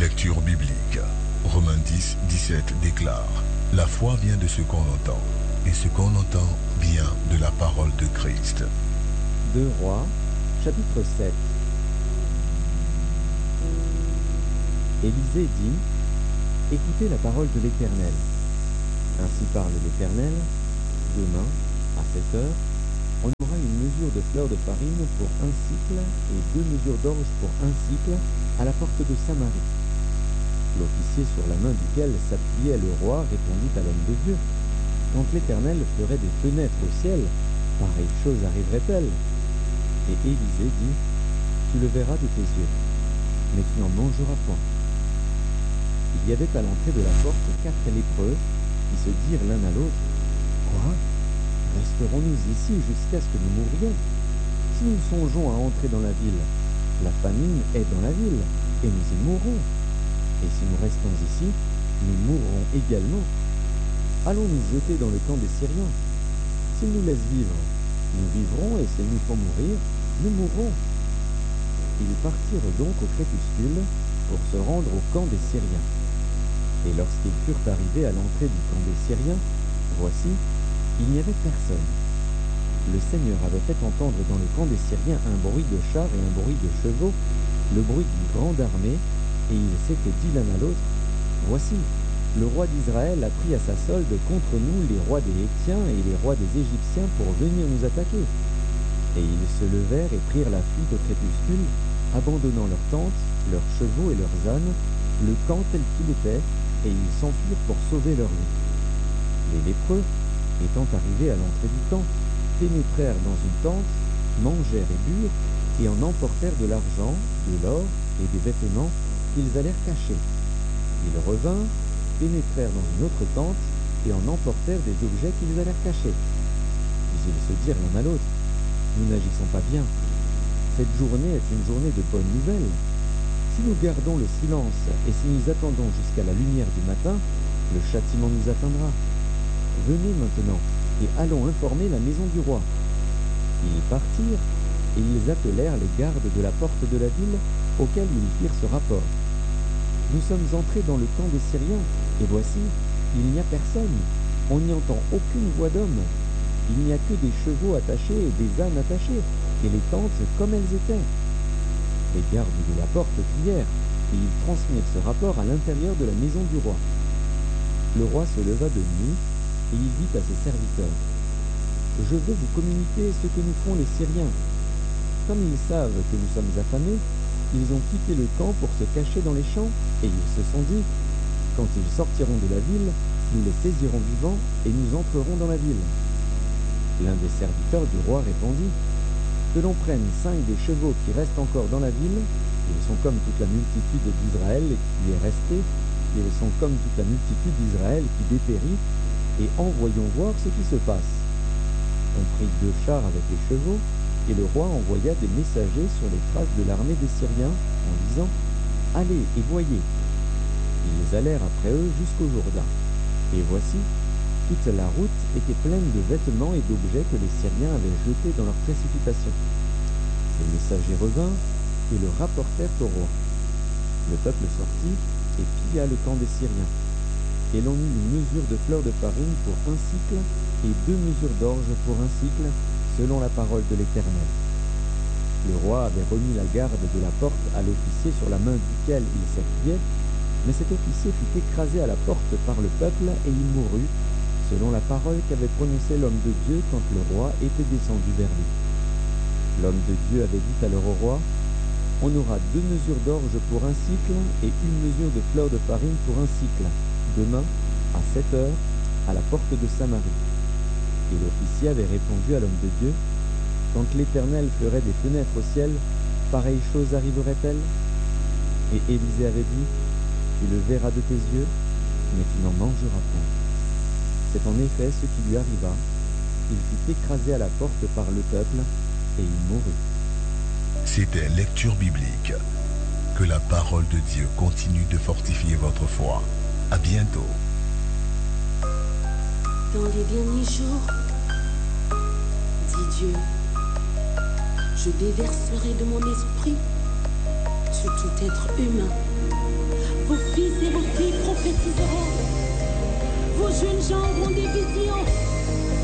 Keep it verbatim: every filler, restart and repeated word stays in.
Lecture biblique. Romains dix, dix-sept déclare: La foi vient de ce qu'on entend, et ce qu'on entend vient de la parole de Christ. deux Rois, chapitre sept. Élisée dit: Écoutez la parole de l'Éternel. Ainsi parle l'Éternel: Demain, à sept heures, on aura une mesure de fleur de farine pour un cycle et deux mesures d'orge pour un cycle à la porte de Samarie. L'officier sur la main duquel s'appuyait le roi répondit à l'homme de Dieu: Quand l'Éternel ferait des fenêtres au ciel, pareille chose arriverait-elle? Et Élisée dit: Tu le verras de tes yeux, mais tu n'en mangeras point. Il y avait à l'entrée de la porte quatre lépreux qui se dirent l'un à l'autre: Quoi? Resterons-nous ici jusqu'à ce que nous mourions? Si nous songeons à entrer dans la ville, la famine est dans la ville, et nous y mourrons. Et si nous restons ici, nous mourrons également. Allons nous jeter dans le camp des Syriens. S'ils nous laissent vivre, nous vivrons, et s'ils nous font mourir, nous mourrons. Ils partirent donc au crépuscule pour se rendre au camp des Syriens. Et lorsqu'ils furent arrivés à l'entrée du camp des Syriens, voici, il n'y avait personne. Le Seigneur avait fait entendre dans le camp des Syriens un bruit de chars et un bruit de chevaux, le bruit d'une grande armée, et ils s'étaient dit l'un à l'autre: Voici, le roi d'Israël a pris à sa solde contre nous les rois des Hétiens et les rois des Égyptiens pour venir nous attaquer. Et ils se levèrent et prirent la fuite au crépuscule, abandonnant leurs tentes, leurs chevaux et leurs ânes, le camp tel qu'il était, et ils s'enfuirent pour sauver leur vie. Les lépreux, étant arrivés à l'entrée du camp, pénétrèrent dans une tente, mangèrent et burent, et en emportèrent de l'argent, de l'or et des vêtements qu'ils allèrent cacher. Ils revinrent, pénétrèrent dans une autre tente, et en emportèrent des objets qu'ils allèrent cacher. Puis ils se dirent l'un à l'autre: Nous n'agissons pas bien. Cette journée est une journée de bonnes nouvelles. Si nous gardons le silence, et si nous attendons jusqu'à la lumière du matin, le châtiment nous atteindra. Venez maintenant, et allons informer la maison du roi. Ils partirent, et ils appelèrent les gardes de la porte de la ville, auxquels ils firent ce rapport. Nous sommes entrés dans le camp des Syriens, et voici, il n'y a personne. On n'y entend aucune voix d'homme. Il n'y a que des chevaux attachés et des ânes attachés, et les tentes comme elles étaient. Les gardes de la porte crièrent, et ils transmirent ce rapport à l'intérieur de la maison du roi. Le roi se leva de nuit, et il dit à ses serviteurs: Je veux vous communiquer ce que nous font les Syriens. Comme ils savent que nous sommes affamés, ils ont quitté le camp pour se cacher dans les champs, et ils se sont dit: Quand ils sortiront de la ville, nous les saisirons vivants, et nous entrerons dans la ville. L'un des serviteurs du roi répondit: Que l'on prenne cinq des chevaux qui restent encore dans la ville, ils sont comme toute la multitude d'Israël qui est restée, ils sont comme toute la multitude d'Israël qui dépérit, et envoyons voir ce qui se passe. On prit deux chars avec les chevaux, et le roi envoya des messagers sur les traces de l'armée des Syriens, en disant: Allez et voyez. Ils allèrent après eux jusqu'au Jourdain. Et voici, toute la route était pleine de vêtements et d'objets que les Syriens avaient jetés dans leur précipitation. Les messagers revinrent et le rapportèrent au roi. Le peuple sortit et pilla le camp des Syriens. Et l'on eut une mesure de fleur de farine pour un cycle et deux mesures d'orge pour un cycle, selon la parole de l'Éternel. Le roi avait remis la garde de la porte à l'officier sur la main duquel il s'appuyait, mais cet officier fut écrasé à la porte par le peuple et il mourut, selon la parole qu'avait prononcée l'homme de Dieu quand le roi était descendu vers lui. L'homme de Dieu avait dit alors au roi: On aura deux mesures d'orge pour un cycle et une mesure de fleur de farine pour un cycle, demain, à sept heures, à la porte de Samarie. Et l'officier avait répondu à l'homme de Dieu: Quand l'Éternel ferait des fenêtres au ciel, pareille chose arriverait-elle? Et Élisée avait dit: Tu le verras de tes yeux, mais tu n'en mangeras point. C'est en effet ce qui lui arriva. Il fut écrasé à la porte par le peuple, et il mourut. C'était Lecture biblique. Que la parole de Dieu continue de fortifier votre foi. À bientôt. Dans les derniers jours, dit Dieu, je déverserai de mon esprit sur tout être humain, Vos fils et vos filles prophétiseront. Vos jeunes gens auront des visions.